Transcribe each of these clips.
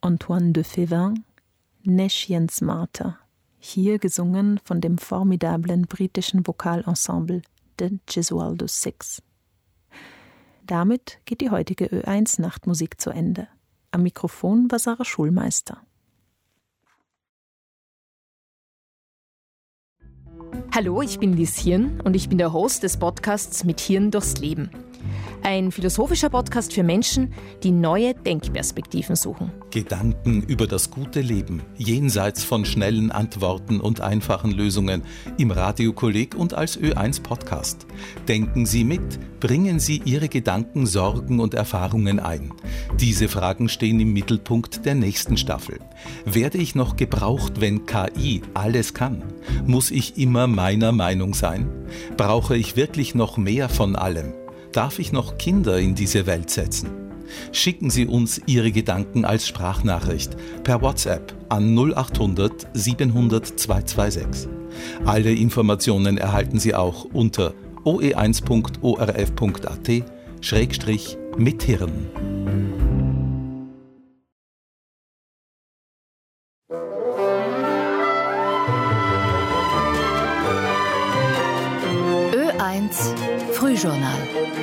Antoine de Fevin, Näschjens Martha, hier gesungen von dem formidablen britischen Vokalensemble The Gesualdo Six. Damit geht die heutige Ö1 Nachtmusik zu Ende. Am Mikrofon war Sarah Schulmeister. Hallo, ich bin Liz Hirn und ich bin der Host des Podcasts Mit Hirn durchs Leben. Ein philosophischer Podcast für Menschen, die neue Denkperspektiven suchen. Gedanken über das gute Leben, jenseits von schnellen Antworten und einfachen Lösungen, im Radiokolleg und als Ö1 Podcast. Denken Sie mit, bringen Sie Ihre Gedanken, Sorgen und Erfahrungen ein. Diese Fragen stehen im Mittelpunkt der nächsten Staffel. Werde ich noch gebraucht, wenn KI alles kann? Muss ich immer meiner Meinung sein? Brauche ich wirklich noch mehr von allem? Darf ich noch Kinder in diese Welt setzen? Schicken Sie uns Ihre Gedanken als Sprachnachricht per WhatsApp an 0800 700 226. Alle Informationen erhalten Sie auch unter oe1.orf.at/mithirn. Ö1 Frühjournal.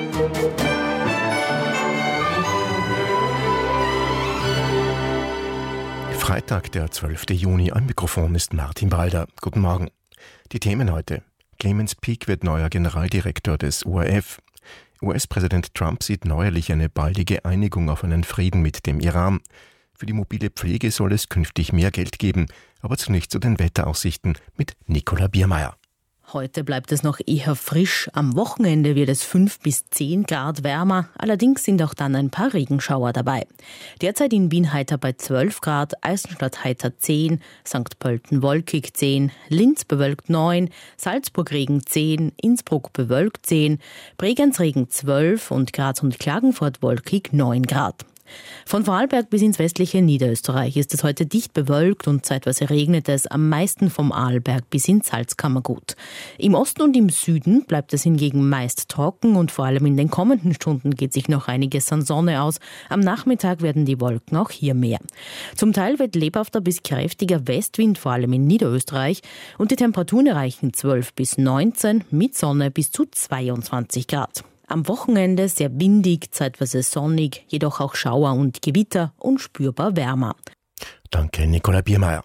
Freitag, der 12. Juni. Am Mikrofon ist Martin Balder. Guten Morgen. Die Themen heute. Clemens Peake wird neuer Generaldirektor des ORF. US-Präsident Trump sieht neuerlich eine baldige Einigung auf einen Frieden mit dem Iran. Für die mobile Pflege soll es künftig mehr Geld geben. Aber zunächst zu den Wetteraussichten mit Nicola Biermeier. Heute bleibt es noch eher frisch. Am Wochenende wird es 5 bis 10 Grad wärmer. Allerdings sind auch dann ein paar Regenschauer dabei. Derzeit in Wien heiter bei 12 Grad, Eisenstadt heiter 10, St. Pölten wolkig 10, Linz bewölkt 9, Salzburg Regen 10, Innsbruck bewölkt 10, Bregenz Regen 12 und Graz und Klagenfurt wolkig 9 Grad. Von Vorarlberg bis ins westliche Niederösterreich ist es heute dicht bewölkt und zeitweise regnet es, am meisten vom Arlberg bis ins Salzkammergut. Im Osten und im Süden bleibt es hingegen meist trocken und vor allem in den kommenden Stunden geht sich noch einiges an Sonne aus. Am Nachmittag werden die Wolken auch hier mehr. Zum Teil wird lebhafter bis kräftiger Westwind, vor allem in Niederösterreich, und die Temperaturen erreichen 12 bis 19, mit Sonne bis zu 22 Grad. Am Wochenende sehr windig, zeitweise sonnig, jedoch auch Schauer und Gewitter und spürbar wärmer. Danke, Nicola Biermeier.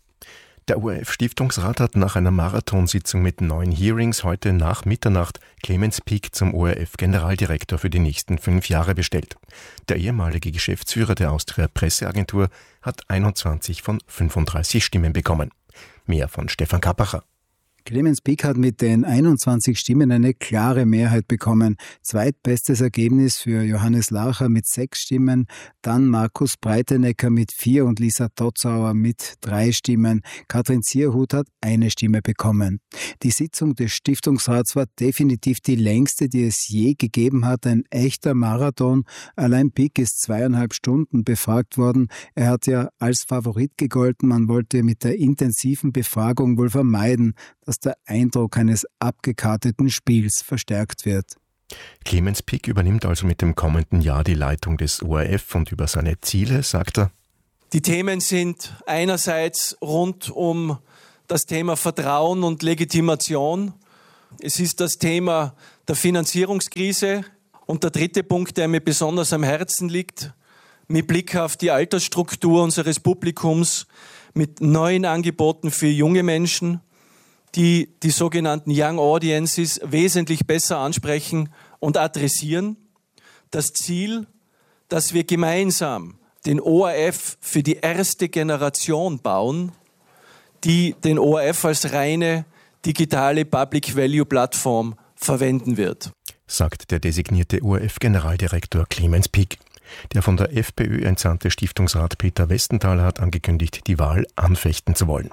Der ORF-Stiftungsrat hat nach einer Marathonsitzung mit 9 Hearings heute nach Mitternacht Clemens Peake zum ORF-Generaldirektor für die nächsten 5 Jahre bestellt. Der ehemalige Geschäftsführer der Austria Presseagentur hat 21 von 35 Stimmen bekommen. Mehr von Stefan Kappacher. Clemens Peake hat mit den 21 Stimmen eine klare Mehrheit bekommen. Zweitbestes Ergebnis für Johannes Lacher mit 6 Stimmen, dann Markus Breitenecker mit 4 und Lisa Totzauer mit 3 Stimmen. Katrin Zierhut hat 1 Stimme bekommen. Die Sitzung des Stiftungsrats war definitiv die längste, die es je gegeben hat. Ein echter Marathon. Allein Peake ist 2,5 Stunden befragt worden. Er hat ja als Favorit gegolten. Man wollte mit der intensiven Befragung wohl vermeiden, dass der Eindruck eines abgekarteten Spiels verstärkt wird. Clemens Peake übernimmt also mit dem kommenden Jahr die Leitung des ORF und über seine Ziele sagt er: Die Themen sind einerseits rund um das Thema Vertrauen und Legitimation. Es ist das Thema der Finanzierungskrise. Und der dritte Punkt, der mir besonders am Herzen liegt, mit Blick auf die Altersstruktur unseres Publikums, mit neuen Angeboten für junge Menschen, die sogenannten Young Audiences wesentlich besser ansprechen und adressieren. Das Ziel, dass wir gemeinsam den ORF für die erste Generation bauen, die den ORF als reine digitale Public-Value-Plattform verwenden wird, sagt der designierte ORF-Generaldirektor Clemens Peake. Der von der FPÖ entsandte Stiftungsrat Peter Westenthaler hat angekündigt, die Wahl anfechten zu wollen.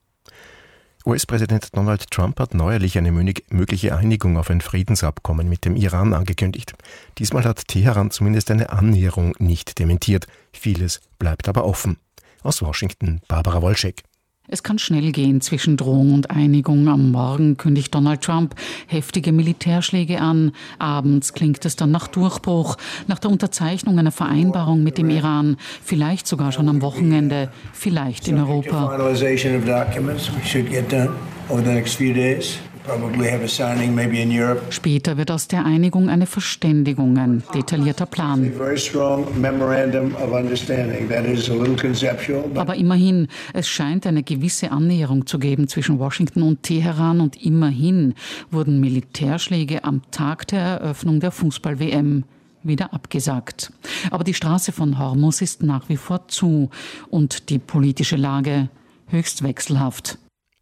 US-Präsident Donald Trump hat neuerlich eine mögliche Einigung auf ein Friedensabkommen mit dem Iran angekündigt. Diesmal hat Teheran zumindest eine Annäherung nicht dementiert. Vieles bleibt aber offen. Aus Washington, Barbara Wolschek. Es kann schnell gehen zwischen Drohung und Einigung. Am Morgen kündigt Donald Trump heftige Militärschläge an. Abends klingt es dann nach Durchbruch, nach der Unterzeichnung einer Vereinbarung mit dem Iran. Vielleicht sogar schon am Wochenende, vielleicht in Europa. Später wird aus der Einigung eine Verständigung, ein detaillierter Plan. Aber immerhin, es scheint eine gewisse Annäherung zu geben zwischen Washington und Teheran und immerhin wurden Militärschläge am Tag der Eröffnung der Fußball-WM wieder abgesagt. Aber die Straße von Hormuz ist nach wie vor zu und die politische Lage höchst wechselhaft.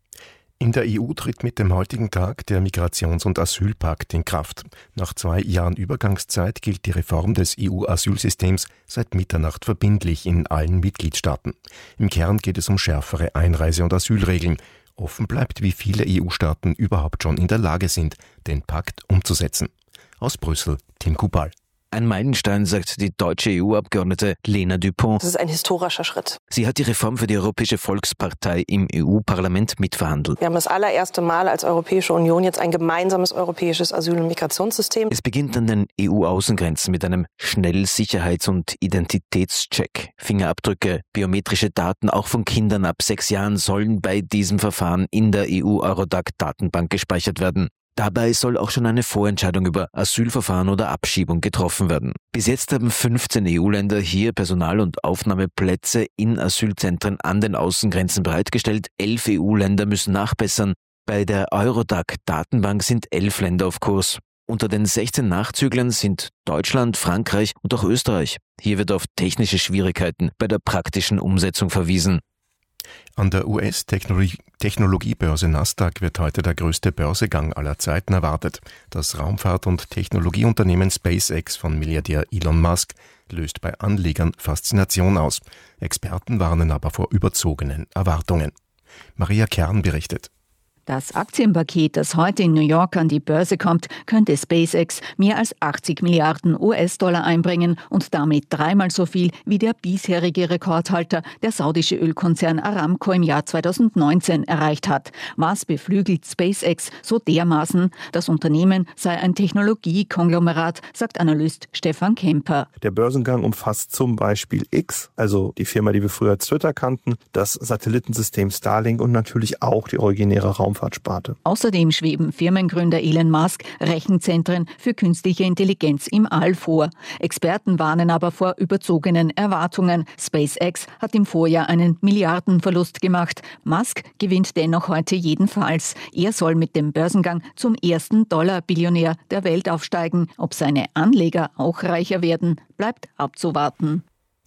In der EU tritt mit dem heutigen Tag der Migrations- und Asylpakt in Kraft. Nach 2 Jahren Übergangszeit gilt die Reform des EU-Asylsystems seit Mitternacht verbindlich in allen Mitgliedstaaten. Im Kern geht es um schärfere Einreise- und Asylregeln. Offen bleibt, wie viele EU-Staaten überhaupt schon in der Lage sind, den Pakt umzusetzen. Aus Brüssel, Tim Kubal. Ein Meilenstein, sagt die deutsche EU-Abgeordnete Lena Düpont. Das ist ein historischer Schritt. Sie hat die Reform für die Europäische Volkspartei im EU-Parlament mitverhandelt. Wir haben das allererste Mal als Europäische Union jetzt ein gemeinsames europäisches Asyl- und Migrationssystem. Es beginnt an den EU-Außengrenzen mit einem Schnellsicherheits- und Identitätscheck. Fingerabdrücke, biometrische Daten auch von Kindern ab 6 Jahren sollen bei diesem Verfahren in der EU-Eurodac-Datenbank gespeichert werden. Dabei soll auch schon eine Vorentscheidung über Asylverfahren oder Abschiebung getroffen werden. Bis jetzt haben 15 EU-Länder hier Personal- und Aufnahmeplätze in Asylzentren an den Außengrenzen bereitgestellt. 11 EU-Länder müssen nachbessern. Bei der Eurodac-Datenbank sind 11 Länder auf Kurs. Unter den 16 Nachzüglern sind Deutschland, Frankreich und auch Österreich. Hier wird auf technische Schwierigkeiten bei der praktischen Umsetzung verwiesen. An der US-Technologiebörse Nasdaq wird heute der größte Börsegang aller Zeiten erwartet. Das Raumfahrt- und Technologieunternehmen SpaceX von Milliardär Elon Musk löst bei Anlegern Faszination aus. Experten warnen aber vor überzogenen Erwartungen. Maria Kern berichtet. Das Aktienpaket, das heute in New York an die Börse kommt, könnte SpaceX mehr als 80 Milliarden US-Dollar einbringen und damit 3-mal so viel wie der bisherige Rekordhalter, der saudische Ölkonzern Aramco im Jahr 2019 erreicht hat. Was beflügelt SpaceX so dermaßen? Das Unternehmen sei ein Technologiekonglomerat, sagt Analyst Stefan Kemper. Der Börsengang umfasst zum Beispiel X, also die Firma, die wir früher als Twitter kannten, das Satellitensystem Starlink und natürlich auch die originäre Raumfahrtsparte. Außerdem schweben Firmengründer Elon Musk Rechenzentren für künstliche Intelligenz im All vor. Experten warnen aber vor überzogenen Erwartungen. SpaceX hat im Vorjahr einen Milliardenverlust gemacht. Musk gewinnt dennoch heute jedenfalls. Er soll mit dem Börsengang zum ersten Dollar-Billionär der Welt aufsteigen. Ob seine Anleger auch reicher werden, bleibt abzuwarten.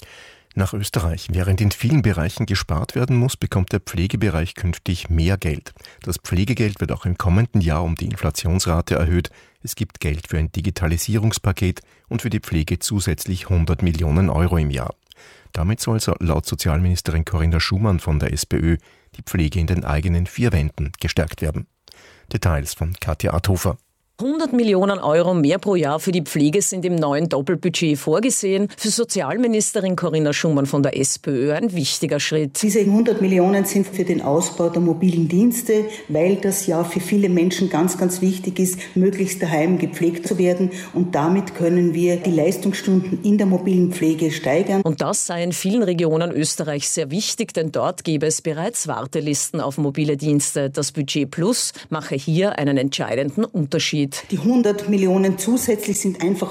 Nach Österreich. Während in vielen Bereichen gespart werden muss, bekommt der Pflegebereich künftig mehr Geld. Das Pflegegeld wird auch im kommenden Jahr um die Inflationsrate erhöht. Es gibt Geld für ein Digitalisierungspaket und für die Pflege zusätzlich 100 Millionen Euro im Jahr. Damit soll laut Sozialministerin Corinna Schumann von der SPÖ die Pflege in den eigenen 4 Wänden gestärkt werden. Details von Katja Adhofer. 100 Millionen Euro mehr pro Jahr für die Pflege sind im neuen Doppelbudget vorgesehen. Für Sozialministerin Corinna Schumann von der SPÖ ein wichtiger Schritt. Diese 100 Millionen sind für den Ausbau der mobilen Dienste, weil das ja für viele Menschen ganz, ganz wichtig ist, möglichst daheim gepflegt zu werden. Und damit können wir die Leistungsstunden in der mobilen Pflege steigern. Und das sei in vielen Regionen Österreichs sehr wichtig, denn dort gäbe es bereits Wartelisten auf mobile Dienste. Das Budget Plus mache hier einen entscheidenden Unterschied. Die 100 Millionen zusätzlich sind einfach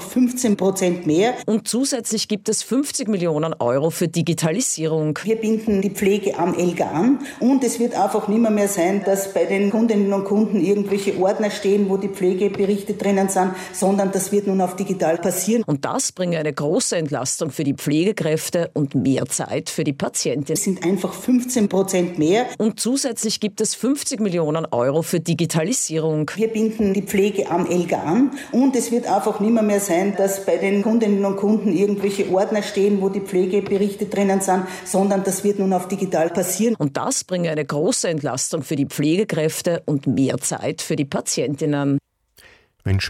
15% mehr. Und zusätzlich gibt es 50 Millionen Euro für Digitalisierung. Wir binden die Pflege am ELGA an und es wird einfach nicht mehr sein, dass bei den Kundinnen und Kunden irgendwelche Ordner stehen, wo die Pflegeberichte drinnen sind, sondern das wird nun auf digital passieren. Und das bringe eine große Entlastung für die Pflegekräfte und mehr Zeit für die Patienten. Es sind einfach 15% mehr. Und zusätzlich gibt es 50 Millionen Euro für Digitalisierung. Wir binden die Pflege am ELGA an und es wird einfach nicht mehr sein, dass bei den Kundinnen und Kunden irgendwelche Ordner stehen, wo die Pflegeberichte drinnen sind, sondern das wird nun auf digital passieren. Und das bringe eine große Entlastung für die Pflegekräfte und mehr Zeit für die Patientinnen.